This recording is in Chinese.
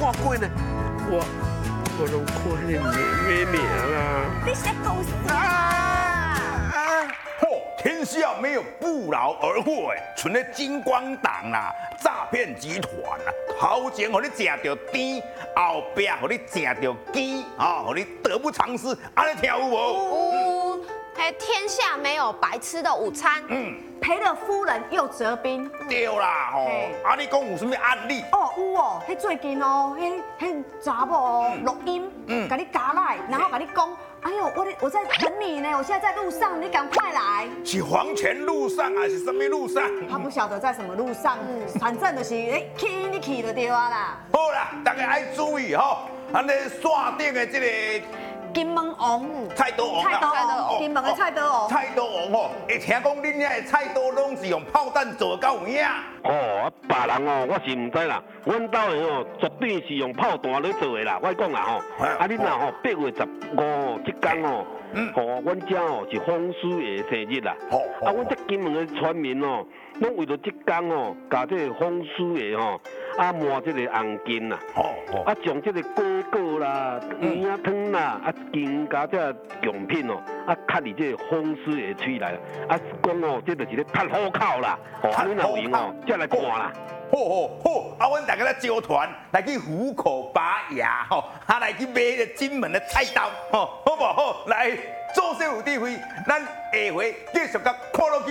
看过呢？我拢看你妹妹啦。 你是讲啥？ 嚯，天下没有不劳而获的，剩咧金光党啦、诈骗集团啦，头前互你食到甜，后壁互你食到鸡，互你得不偿失，安尼听有无？ 嘿，天下没有白吃的午餐。 赔了夫人又折兵。 对啦，啊，你讲有什么案例？ 哦，有哦，迄最近哦，迄查某哦录音，甲你加来，然后甲你讲，哎呦，我在等你呢，我现在在路上，你赶快来。 是黄泉路上还是什么路上？ 他不晓得在什么路上，反正就是去你去就对啊啦。 好啦，大家爱注意安尼线顶的这个。 金门王， 菜刀王， 金门的菜刀王， 菜刀王会听讲恁遐的菜刀拢是用炮弹做到有影。 别人我是唔知啦，阮兜的绝对是用炮弹咧做的啦。我讲啦恁若8月15这天阮家是风水的生日啦。阮这金门的村民拢为了这天甲这个风水的抹这个红金啦，将这个果果啦、圆啊汤啦、金加这贡品较伫这个风水的厝内，讲这就是咧拍虎口啦，恁若有闲才来看啦。 好，阮大家咧招团来去虎口拔牙来去买个金门的菜刀好不好？来，做小有智慧，咱下回继续甲看落去。